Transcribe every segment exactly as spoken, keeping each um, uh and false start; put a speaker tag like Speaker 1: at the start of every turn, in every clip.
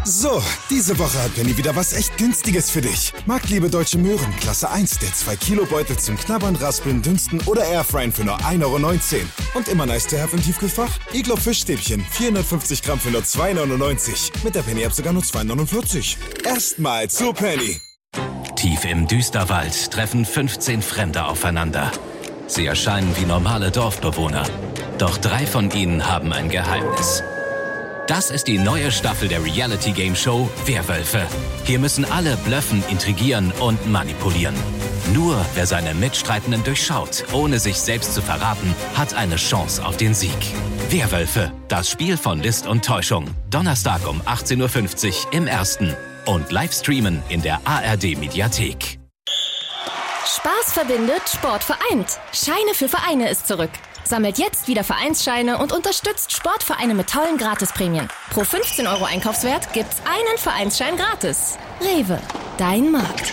Speaker 1: So, diese Woche hat Penny wieder was echt Günstiges für dich. Marktliebe Deutsche Möhren, Klasse eins, der zwei Kilo Beutel zum Knabbern, Raspeln, Dünsten oder Airfryen für nur ein Euro neunzehn. Und immer nice to have im Tiefkühlfach? Iglo Fischstäbchen, vierhundertfünfzig Gramm für nur zwei neunundneunzig. Mit der Penny-App sogar nur zwei neunundvierzig. Erstmal zu Penny.
Speaker 2: Tief im Düsterwald treffen fünfzehn Fremde aufeinander. Sie erscheinen wie normale Dorfbewohner. Doch drei von ihnen haben ein Geheimnis. Das ist die neue Staffel der Reality-Game-Show Werwölfe. Hier müssen alle blöffen, intrigieren und manipulieren. Nur wer seine Mitstreitenden durchschaut, ohne sich selbst zu verraten, hat eine Chance auf den Sieg. Werwölfe, das Spiel von List und Täuschung. Donnerstag um achtzehn Uhr fünfzig im Ersten. Und live streamen in der A R D-Mediathek.
Speaker 3: Spaß verbindet, Sport vereint. Scheine für Vereine ist zurück. Sammelt jetzt wieder Vereinsscheine und unterstützt Sportvereine mit tollen Gratisprämien. Pro fünfzehn Euro Einkaufswert gibt's einen Vereinsschein gratis. Rewe, dein Markt.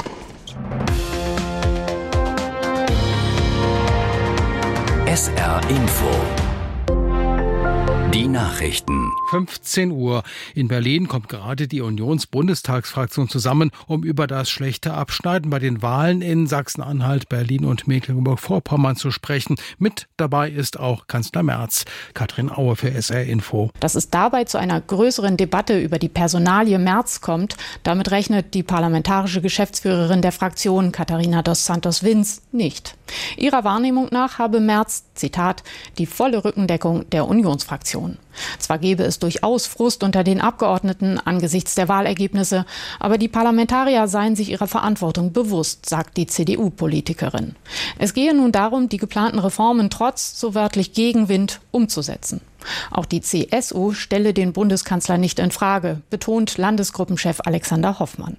Speaker 2: S R Info. Die Nachrichten.
Speaker 4: fünfzehn Uhr. In Berlin kommt gerade die Unions-Bundestagsfraktion zusammen, um über das schlechte Abschneiden bei den Wahlen in Sachsen-Anhalt, Berlin und Mecklenburg-Vorpommern zu sprechen. Mit dabei ist auch Kanzler Merz. Katrin Aue für S R Info.
Speaker 5: Dass es dabei zu einer größeren Debatte über die Personalie Merz kommt, damit rechnet die parlamentarische Geschäftsführerin der Fraktion, Katharina dos Santos-Wins, nicht. Ihrer Wahrnehmung nach habe Merz, Zitat, die volle Rückendeckung der Unionsfraktion. Zwar gäbe es durchaus Frust unter den Abgeordneten angesichts der Wahlergebnisse, aber die Parlamentarier seien sich ihrer Verantwortung bewusst, sagt die C D U-Politikerin. Es gehe nun darum, die geplanten Reformen trotz, so wörtlich Gegenwind, umzusetzen. Auch die C S U stelle den Bundeskanzler nicht in Frage, betont Landesgruppenchef Alexander Hoffmann.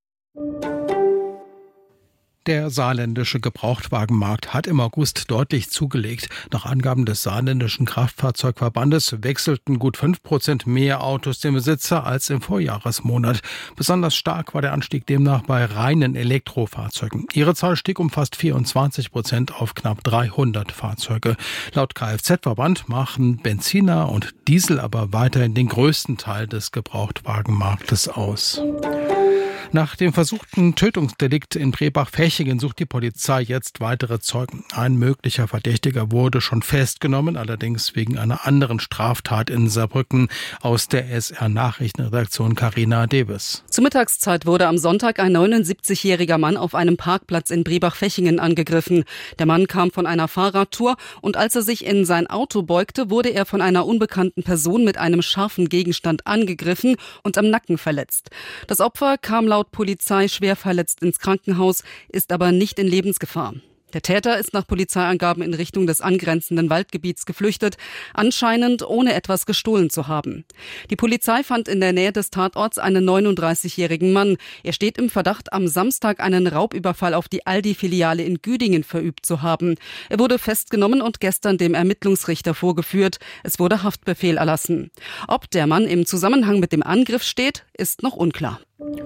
Speaker 4: Der saarländische Gebrauchtwagenmarkt hat im August deutlich zugelegt. Nach Angaben des saarländischen Kraftfahrzeugverbandes wechselten gut fünf Prozent mehr Autos den Besitzer als im Vorjahresmonat. Besonders stark war der Anstieg demnach bei reinen Elektrofahrzeugen. Ihre Zahl stieg um fast vierundzwanzig Prozent auf knapp dreihundert Fahrzeuge. Laut Kfz-Verband machen Benziner und Diesel aber weiterhin den größten Teil des Gebrauchtwagenmarktes aus. Nach dem versuchten Tötungsdelikt in Brebach-Fechingen sucht die Polizei jetzt weitere Zeugen. Ein möglicher Verdächtiger wurde schon festgenommen, allerdings wegen einer anderen Straftat in Saarbrücken. Aus der S R-Nachrichtenredaktion Carina Dewes.
Speaker 6: Zur Mittagszeit wurde am Sonntag ein neunundsiebzigjähriger Mann auf einem Parkplatz in Brebach-Fechingen angegriffen. Der Mann kam von einer Fahrradtour und als er sich in sein Auto beugte, wurde er von einer unbekannten Person mit einem scharfen Gegenstand angegriffen und am Nacken verletzt. Das Opfer kam laut Polizei schwer verletzt ins Krankenhaus, ist aber nicht in Lebensgefahr. Der Täter ist nach Polizeiangaben in Richtung des angrenzenden Waldgebiets geflüchtet, anscheinend ohne etwas gestohlen zu haben. Die Polizei fand in der Nähe des Tatorts einen neununddreißigjährigen Mann. Er steht im Verdacht, am Samstag einen Raubüberfall auf die Aldi-Filiale in Güdingen verübt zu haben. Er wurde festgenommen und gestern dem Ermittlungsrichter vorgeführt. Es wurde Haftbefehl erlassen. Ob der Mann im Zusammenhang mit dem Angriff steht, ist noch unklar.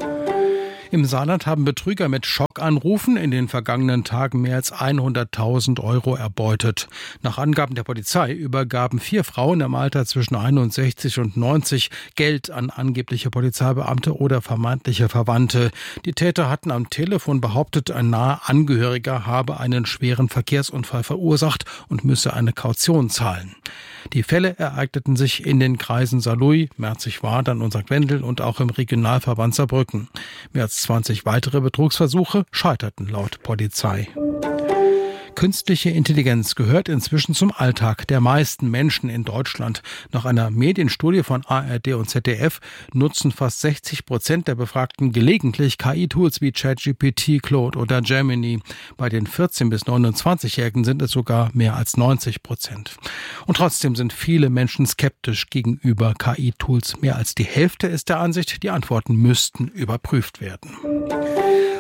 Speaker 4: Im Saarland haben Betrüger mit Schockanrufen in den vergangenen Tagen mehr als hunderttausend Euro erbeutet. Nach Angaben der Polizei übergaben vier Frauen im Alter zwischen einundsechzig und neunzig Geld an angebliche Polizeibeamte oder vermeintliche Verwandte. Die Täter hatten am Telefon behauptet, ein naher Angehöriger habe einen schweren Verkehrsunfall verursacht und müsse eine Kaution zahlen. Die Fälle ereigneten sich in den Kreisen Saarlouis, Merzig-Wadern und Sankt Wendel und auch im Regionalverband Saarbrücken. Mehr als zwanzig weitere Betrugsversuche scheiterten laut Polizei. Künstliche Intelligenz gehört inzwischen zum Alltag der meisten Menschen in Deutschland. Nach einer Medienstudie von A R D und Z D F nutzen fast sechzig Prozent der Befragten gelegentlich K I-Tools wie ChatGPT, Claude oder Gemini. Bei den vierzehn- bis neunundzwanzigjährigen sind es sogar mehr als neunzig Prozent. Und trotzdem sind viele Menschen skeptisch gegenüber K I-Tools. Mehr als die Hälfte ist der Ansicht, die Antworten müssten überprüft werden.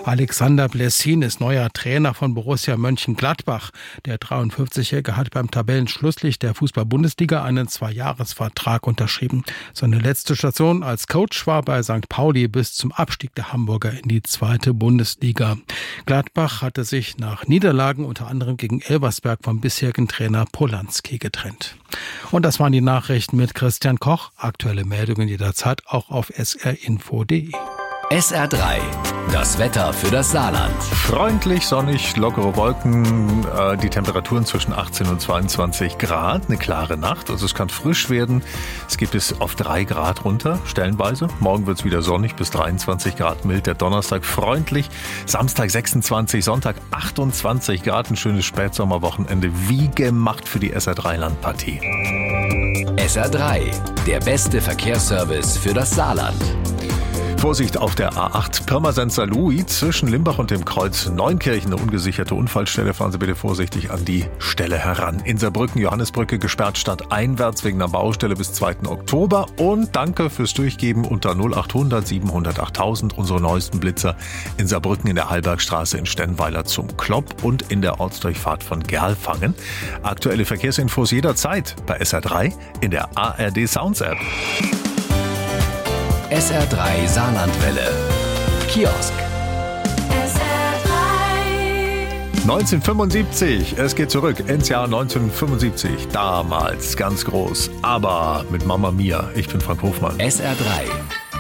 Speaker 4: Alexander Blessin ist neuer Trainer von Borussia Mönchengladbach. Der dreiundfünfzigjährige hat beim Tabellenschlusslicht der Fußball-Bundesliga einen Zweijahresvertrag unterschrieben. Seine letzte Station als Coach war bei Sankt Pauli bis zum Abstieg der Hamburger in die zweite Bundesliga. Gladbach hatte sich nach Niederlagen unter anderem gegen Elversberg vom bisherigen Trainer Polanski getrennt. Und das waren die Nachrichten mit Christian Koch. Aktuelle Meldungen jederzeit auch auf s r info punkt d e.
Speaker 2: S R drei, das Wetter für das Saarland.
Speaker 7: Freundlich, sonnig, lockere Wolken, äh, die Temperaturen zwischen achtzehn und zweiundzwanzig Grad, eine klare Nacht, also es kann frisch werden. Es geht bis auf drei Grad runter, stellenweise. Morgen wird es wieder sonnig, bis dreiundzwanzig Grad mild. Der Donnerstag freundlich, Samstag sechsundzwanzig, Sonntag achtundzwanzig Grad, ein schönes Spätsommerwochenende, wie gemacht für die S R drei Landpartie.
Speaker 2: S R drei, der beste Verkehrsservice für das Saarland.
Speaker 7: Vorsicht auf der A acht Pirmasens-Saarlouis zwischen Limbach und dem Kreuz Neunkirchen, eine ungesicherte Unfallstelle. Fahren Sie bitte vorsichtig an die Stelle heran. In Saarbrücken, Johannesbrücke gesperrt stadteinwärts wegen einer Baustelle bis zweiten Oktober. Und danke fürs Durchgeben unter null achthundert siebenhundert achttausend. Unsere neuesten Blitzer in Saarbrücken in der Hallbergstraße in Stennweiler zum Klopp und in der Ortsdurchfahrt von Gerlfangen. Aktuelle Verkehrsinfos jederzeit bei S R drei in der A R D Sounds App.
Speaker 2: S R drei Saarlandwelle. Kiosk.
Speaker 8: S R drei.
Speaker 7: neunzehnhundertfünfundsiebzig, es geht zurück ins Jahr neunzehnhundertfünfundsiebzig. Damals ganz groß, aber mit Mamma Mia. Ich bin Frank Hofmann.
Speaker 2: S R drei.